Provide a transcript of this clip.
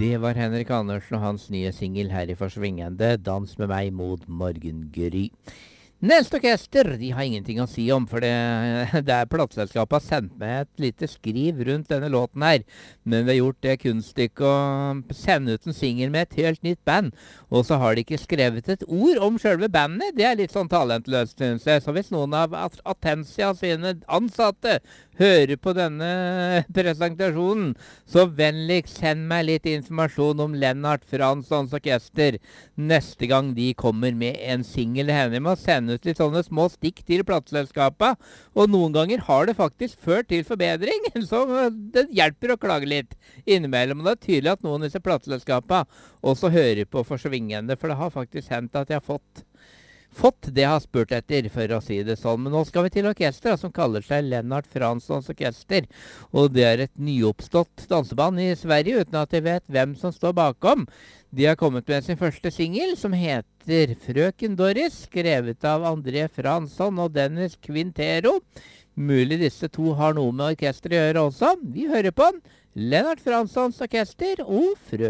Det var Henrik Andersen og hans nye singel her i Forsvingende, Dans med meg mot morgengry. Neste orkester, de har ingenting å si om, for det er plateselskapet har sendt meg et lite skriv rundt denne låten her. Men vi har gjort det kunststykket å sende ut en singel med et helt nytt band. Og så har de ikke skrevet et ord om selve bandet. Det er litt sånn talentløst, synes jeg. Så hvis noen av Atensia sine ansatte hører på denne presentasjonen, så vennligst send meg litt informasjon om Lennart Franssons orkester neste gang de kommer med en singel. Det hender med å sende ut litt sånne små stikk til plateselskapet, og noen ganger har det faktisk ført til forbedring, så det hjelper å klage litt innimellom. Og det er tydelig at noen av disse plateselskapene også hører på Forsvingende, for det har faktisk hendt at jeg har fått det jeg har spurt etter, for å si det sånn. Men nå skal vi til orkester som kaller seg Lennart Franssons orkester. Og det er et nyoppstått danseband i Sverige, uten at jeg vet hvem som står bakom. De har kommet med sin første singel, som heter Frøken Doris, skrevet av André Fransson og Dennis Quintero. Mulig disse to har noe med orkester å gjøre også. Vi hører på Lennart Franssons orkester og Frøken